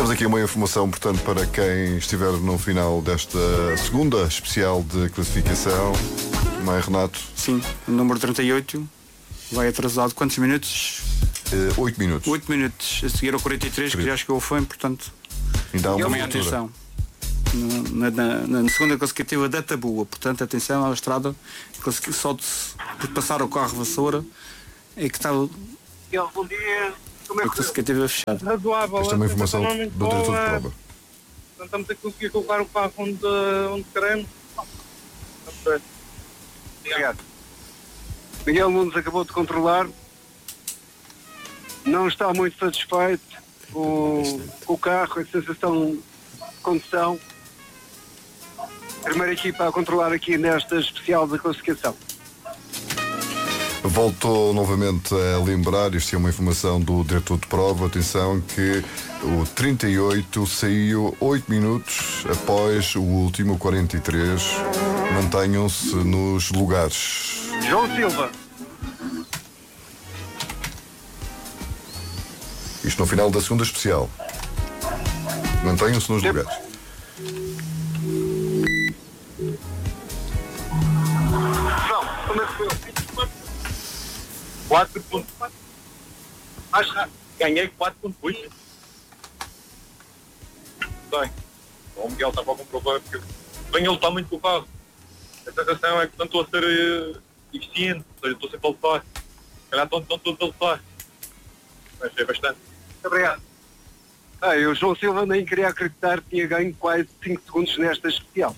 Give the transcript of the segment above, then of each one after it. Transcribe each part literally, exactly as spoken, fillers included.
Temos aqui uma informação, portanto, para quem estiver no final desta segunda especial de classificação. Não é, Renato? Sim, o número trinta e oito vai atrasado quantos minutos? Uh, oito minutos. oito minutos, a seguir ao quarenta e três, que já chegou ao fim, portanto. Então, uma atenção. Na, na, na segunda consecutiva da Taboa, portanto, atenção à estrada, só de, de passar o carro vassoura é que está. Bom dia. Como é que a consecutiva fechada? Razoável. Esta é uma informação do diretor de prova. Não estamos a conseguir colocar o carro onde, onde queremos. Obrigado. Miguel Nunes acabou de controlar. Não está muito satisfeito com, com o carro, a sensação de condução. Primeira equipa a controlar aqui nesta especial da classificação. Voltou novamente a lembrar, isto é uma informação do diretor de prova, atenção, que o trinta e oito saiu oito minutos após o último quarenta e três. Mantenham-se nos lugares. João Silva. Isto no final da segunda especial. Mantenham-se nos Sim. lugares. João, como é que foi? quatro ponto quatro. Acho que ganhei quatro ponto oito. Bem, o Miguel estava a comprovar porque bem ele está muito com o carro. A sensação é que não estou a ser uh, eficiente, ou seja, estou sempre a lutar. Se calhar estão todos a lutar. Mas é bastante. Muito obrigado. Ah, eu, João Silva, nem queria acreditar que tinha ganho quase cinco segundos nesta especial.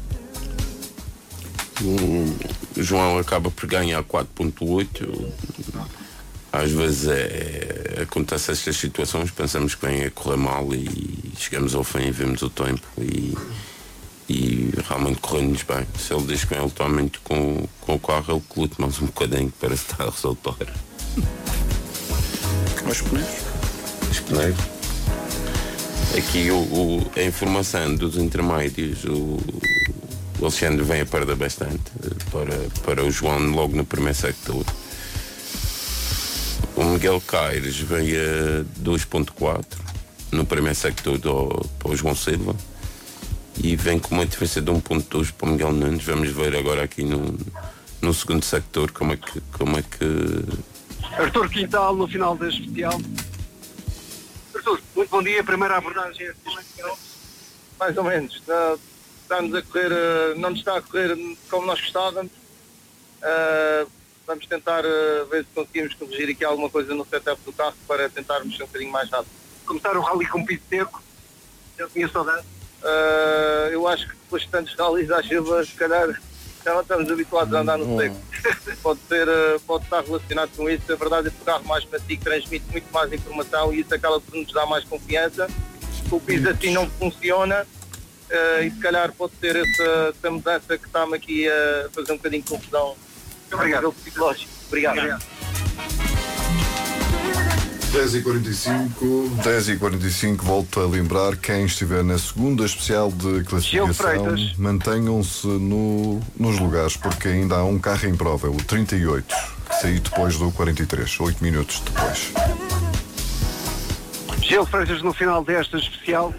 O João acaba por ganhar quatro ponto oito. Às vezes é, acontece estas situações, pensamos que vem a correr mal e chegamos ao fim e vemos o tempo e, e realmente correu-nos bem. Se ele diz que vem totalmente com, com o carro, ele que lute mais um bocadinho para estar a resultar. Os pneus? Os pneus. Aqui o, o, a informação dos intermédios, o, o Alexandre vem a perder bastante para, para o João logo no primeiro sector. O Miguel Caires vem a dois ponto quatro no primeiro sector do, para o João Silva e vem com uma diferença de um ponto dois para o Miguel Nunes. Vamos ver agora aqui no, no segundo sector como é que... Como é que... Artur Quintal no final da especial. Artur, muito bom dia. Primeira abordagem. Mais ou menos. Está, estamos a correr, não nos está a correr como nós gostávamos. Uh, vamos tentar uh, ver se conseguimos corrigir aqui alguma coisa no setup do carro para tentarmos ser um bocadinho mais rápido. Começar o rally com piso seco. Eu tinha saudade. Uh, eu acho que depois de tantos rallies à chuva, se calhar já não estamos habituados a andar no seco. Pode ser, uh, pode estar relacionado com isso. A verdade é que o carro mais macio transmite muito mais informação e isso acaba por nos dar mais confiança. O piso assim não funciona uh, e se calhar pode ser essa, essa mudança que está-me aqui a fazer um bocadinho de confusão. Obrigado. Psicológico. Obrigado. Obrigado. dez e quarenta e cinco, dez e quarenta e cinco, volto a lembrar, quem estiver na segunda especial de classificação, mantenham-se no, nos lugares, porque ainda há um carro em prova, o trinta e oito, que saiu depois do quarenta e três, oito minutos depois. Gil Freitas no final desta especial.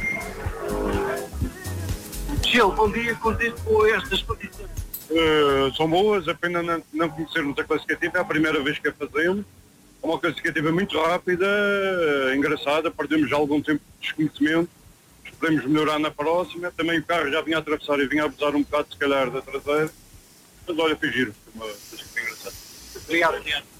Gil, bom dia, contente com estas condições. Uh, são boas, apenas não, não conhecermos a classificativa, é a primeira vez que a fazemos. É uma classificativa muito rápida, uh, engraçada, perdemos já algum tempo de desconhecimento, esperemos melhorar na próxima. Também o carro já vinha a atravessar e vinha a abusar um bocado, se calhar, da traseira. Mas olha, foi giro, foi uma coisa engraçada. Obrigado.